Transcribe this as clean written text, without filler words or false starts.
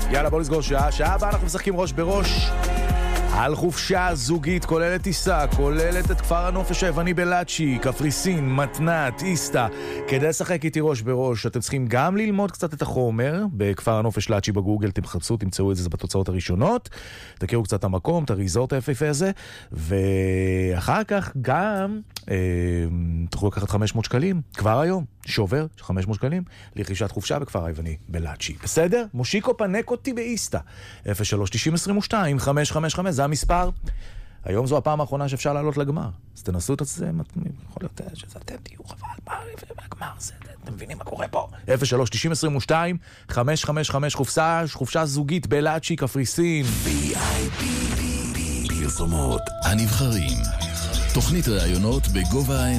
יאללה, בוא נסגור שעה. שעה הבאה אנחנו משחקים ראש בראש על חופשה זוגית, כוללת טיסה, כוללת את כפר הנופש היווני בלאצ'י, קפריסין, מתנת, איסתא. כדי לשחק איתי ראש בראש, אתם צריכים גם ללמוד קצת את החומר בכפר הנופש לאצ'י בגוגל, תמחצו, תמצאו את זה בתוצאות הראשונות, תכירו קצת את המקום, את הריזורט היפהפה הזה, ואחר כך גם תוכלו לקחת 500 שקלים, כבר היום, שובר, 500 שקלים, לרכישת חופשה בכפר היווני בלאצ'י. בסדר? מושיקו פנק אותי באיסתא. 03-90-22-555, זה המספר. היום זו הפעם האחרונה שאפשר לעלות לגמר. אז תנסו את זה, יכול להיות שזה אתם תהיו חבל, הגמר זה, אתם מבינים מה קורה פה? 03-90-22-555, חופשה זוגית בלאצ'י, קפריסין. פרסומות הנבחרים, תוכנית ראיונות בגובה